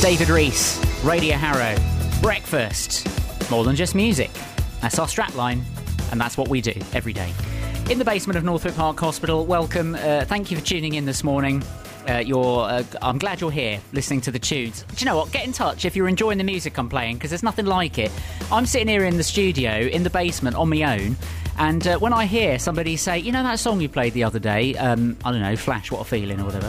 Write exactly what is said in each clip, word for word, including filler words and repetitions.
David Rees, Radio Harrow, Breakfast, more than just music. That's our strapline, and that's what we do every day. In the basement of Northwick Park Hospital, welcome. Uh, thank you for tuning in this morning. Uh, you're, uh, I'm glad you're here, listening to the tunes. Do you know what? Get in touch if you're enjoying the music I'm playing, because there's nothing like it. I'm sitting here in the studio, in the basement, on my own, and uh, when I hear somebody say, you know that song you played the other day, um, I don't know, Flash, What a Feeling, or whatever.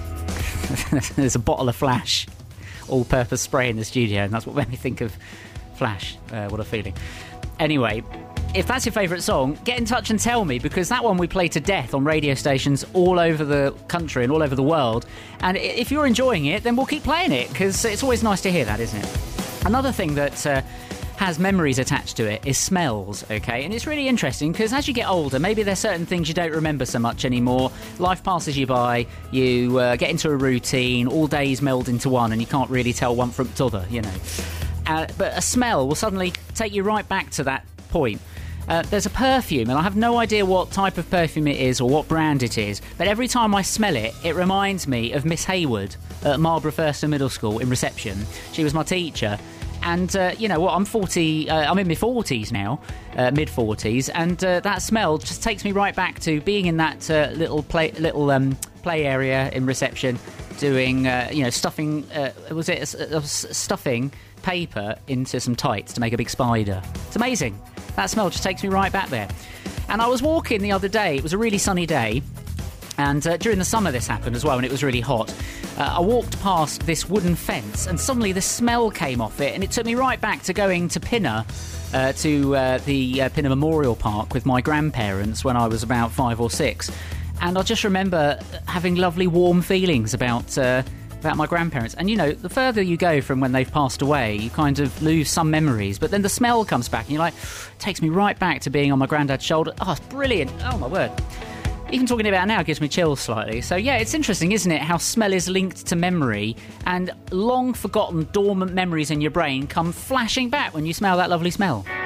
There's a bottle of Flash, all-purpose spray in the studio, and that's what made me think of Flash, uh, What a Feeling. Anyway, if that's your favourite song, get in touch and tell me, because that one we play to death on radio stations all over the country and all over the world. And if you're enjoying it, then we'll keep playing it, because it's always nice to hear that, isn't it? Another thing that uh, has memories attached to it is smells, okay? And it's really interesting, because as you get older, maybe there's certain things you don't remember so much anymore. Life passes you by, you uh, get into a routine, all days meld into one, and you can't really tell one from the other, you know. Uh, but a smell will suddenly take you right back to that point. Uh, there's a perfume, and I have no idea what type of perfume it is or what brand it is, but every time I smell it, it reminds me of Miss Hayward at Marlborough First and Middle School in reception. She was my teacher, and uh, you know what, I'm forty, uh, I'm in my forties now, uh, mid forties, and uh, that smell just takes me right back to being in that uh, little play, little um, play area in reception, doing, uh, you know, stuffing, uh, was it uh, uh, stuffing paper into some tights to make a big spider. It's amazing. That smell just takes me right back there. And I was walking the other day, it was a really sunny day, and uh, during the summer this happened as well, and it was really hot. Uh, I walked past this wooden fence, and suddenly the smell came off it, and it took me right back to going to Pinner, uh, to uh, the uh, Pinner Memorial Park with my grandparents when I was about five or six. And I just remember having lovely warm feelings about... Uh, about my grandparents. And, you know, the further you go from when they've passed away, you kind of lose some memories. But then the smell comes back, and you're like, it takes me right back to being on my granddad's shoulder. Oh, it's brilliant. Oh, my word. Even talking about it now gives me chills slightly. So, yeah, it's interesting, isn't it, how smell is linked to memory, and long-forgotten, dormant memories in your brain come flashing back when you smell that lovely smell.